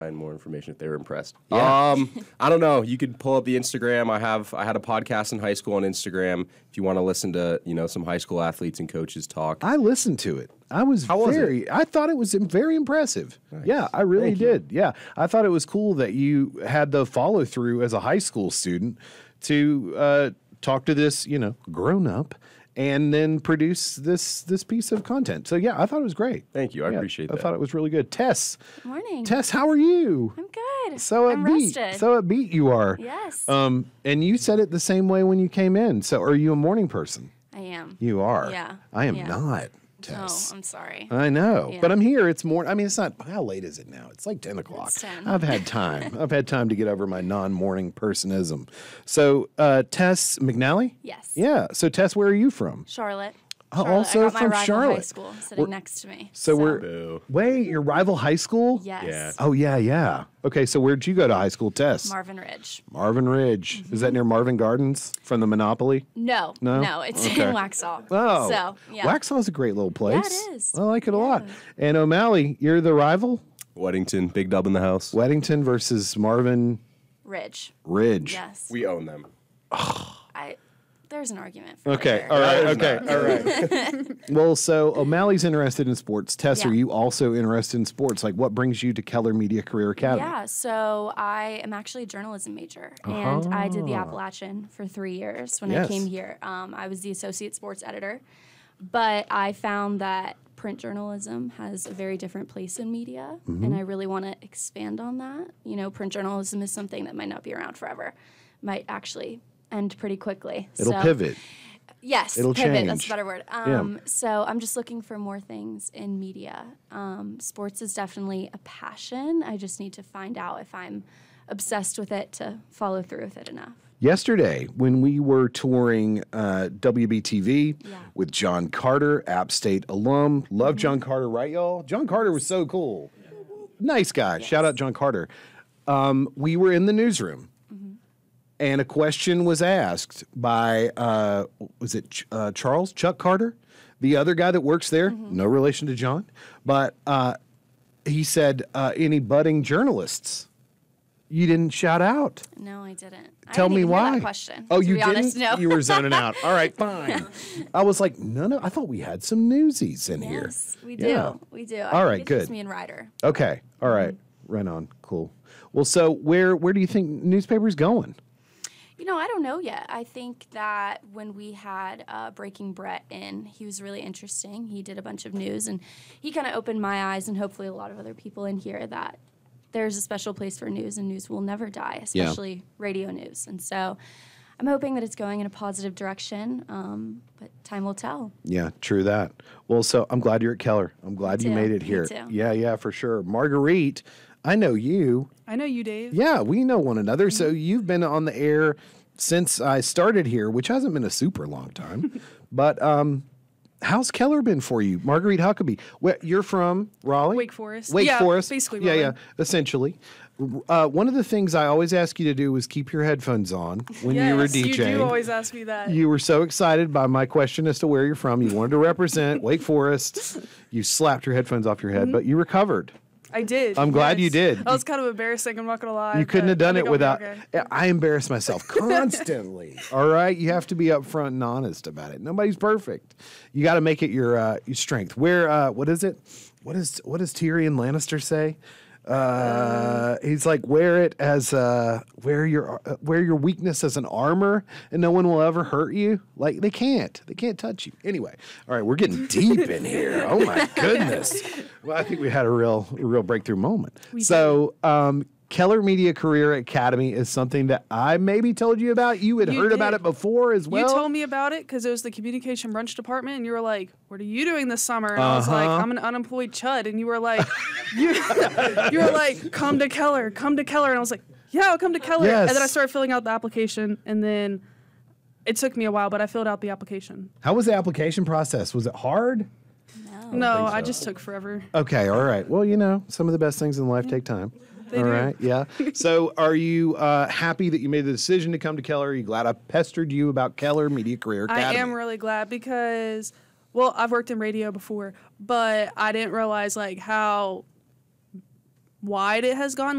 Find more information if they were impressed. Yeah. I don't know. You could pull up the Instagram. I had a podcast in high school on Instagram. If you want to listen to some high school athletes and coaches talk. I listened to it. I was I thought it was very impressive. Nice. Yeah, I really did. Yeah, I thought it was cool that you had the follow through as a high school student to talk to this grown up. And then produce this piece of content. So, yeah, I thought it was great. Thank you. I appreciate that. I thought it was really good. Tess. Good morning. Tess, how are you? I'm good. So I'm upbeat. rested. So upbeat you are. Yes. And you said it the same way when you came in. So, are you a morning person? I am. You are? Yeah. I am not, Tess. Oh, I'm sorry. I know. Yeah. But I'm here. It's morning. I mean, it's not. How late is it now? It's like 10 o'clock. It's 10. I've had time. I've had time to get over my non-morning personism. So, Tess McNally? Yes. Yeah. So, Tess, where are you from? Charlotte. Also I got my from rival Charlotte. high school sitting next to me. So wait, your rival high school? Yes. Yeah. Oh, yeah. Okay, so where'd you go to high school, Tess? Marvin Ridge. Marvin Ridge. Is that near Marvin Gardens from the Monopoly? No, it's Okay. in Waxhaw. Oh, So, yeah. Waxhaw's a great little place. Yeah, it is. I like it a lot. And O'Malley, you're the rival? Weddington, Big Dub in the house. Weddington versus Marvin Ridge. Yes. We own them. There's an argument for Okay, later. all right. Well, so O'Malley's interested in sports. Tess, Yeah. are you also interested in sports? Like, what brings you to Keller Media Career Academy? Yeah, so I am actually a journalism major, and I did the Appalachian for 3 years when I came here. I was the associate sports editor, but I found that print journalism has a very different place in media, and I really want to expand on that. Print journalism is something that might not be around forever, might actually end pretty quickly. It'll pivot. Yes, It'll pivot, change. that's a better word. So I'm just looking for more things in media. Sports is definitely a passion. I just need to find out if I'm obsessed with it to follow through with it enough. Yesterday, when we were touring WBTV with John Carter, App State alum, love John Carter, right, y'all? John Carter was so cool. Nice guy. Yes. Shout out John Carter. We were in the newsroom. And a question was asked by, Chuck Carter? The other guy that works there, no relation to John. But he said, any budding journalists? You didn't shout out. No, I didn't. Tell I didn't me even hear why. that question. Oh, to you be didn't? Honest, no. You were zoning out. All right, fine. I was like, no. I thought we had some newsies in here. Yes, we do. Yeah. We do. All right, it's good. just me and Ryder. Okay. All right. Right on. Cool. Well, so where do you think newspapers going? I don't know yet. I think that when we had Breaking Brett in, he was really interesting. He did a bunch of news, and he kind of opened my eyes, and hopefully a lot of other people in here, that there's a special place for news, and news will never die, especially radio news. And so I'm hoping that it's going in a positive direction, but time will tell. Yeah, true that. Well, so I'm glad you're at Keller. I'm glad you too. made it Me here. too. Yeah, for sure. Marguerite, I know you. I know you, Dave. Yeah, we know one another. So you've been on the air since I started here, which hasn't been a super long time. But how's Keller been for you? Marguerite Huckabee. You're from Raleigh? Wake Forest. Wake Yeah, Forest. basically Yeah, Raleigh. essentially. One of the things I always ask you to do was keep your headphones on when you were Yes, DJing. you do always ask me that. You were so excited by my question as to where you're from. You wanted to represent Wake Forest. You slapped your headphones off your head, but you recovered. I did. I'm glad you yes. did. That was kind of embarrassing. I'm not going to lie. You couldn't have but done I it think I'll be without. okay. I embarrass myself constantly. All right, you have to be upfront and honest about it. Nobody's perfect. You got to make it your strength. What is it? What does Tyrion Lannister say? He's like, wear it as wear your weakness as an armor, and no one will ever hurt you. Like they can't touch you. Anyway, all right, we're getting deep in here. Oh my goodness. Well, I think we had a real breakthrough moment. Keller Media Career Academy is something that I maybe told you about. You had heard about it before as well. You told me about it because it was the communication brunch department, and you were like, "What are you doing this summer?" And I was like, "I'm an unemployed chud," and you were like, "You were like, come to Keller," and I was like, "Yeah, I'll come to Keller." Yes. And then I started filling out the application, and then it took me a while, but I filled out the application. How was the application process? Was it hard? No, I just took forever. Okay, all right. Well, some of the best things in life take time. They All do. right, yeah. So are you happy that you made the decision to come to Keller? Are you glad I pestered you about Keller Media Career Academy? I am really glad because, well, I've worked in radio before, but I didn't realize like how wide it has gone